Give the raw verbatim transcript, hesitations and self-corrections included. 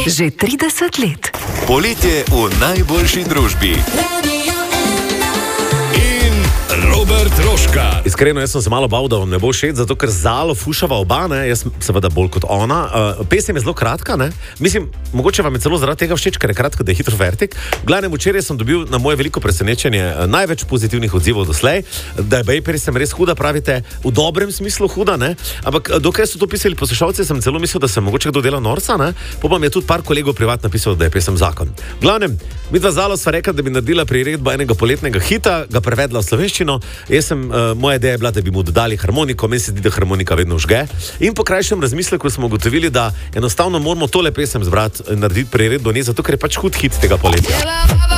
Že trideset let. Poletje v najboljši družbi. Robert Roška. Iskreno, jaz sem se malo bal, da vam ne bo všeč, zato ker Zalo fušava oba, ne, jaz seveda bolj kot ona. Uh, pesem je zelo kratka, ne, mislim, mogoče vam je celo zaradi tega všeč, ker je kratka, da je hitro vertik. V glavnem, včeraj sem dobil na moje veliko presenečenje uh, največ pozitivnih odzivov doslej, da je Bejper sem res huda, pravite, v dobrem smislu huda, ne, ampak uh, dokaj so to pisali poslušalci, sem celo mislil, da se mogoče kdo dela norca, ne, pa mi je tudi par kolegov privat napisal, da je pesem zakon. V glavnem, mi dva Zalo sva rekla, da bi naredila priredbo enega poletnega hita, ga prevedla v slovenščino. Jaz sem, uh, moja ideja je bila, da bi mu dodali harmoniko, meni se zdi, da harmonika vedno žge. In po krajšem razmisleku smo ugotovili, da enostavno moramo tole pesem zbrati in narediti priredbo, ne zato, ker je pač hud hit tega poletja.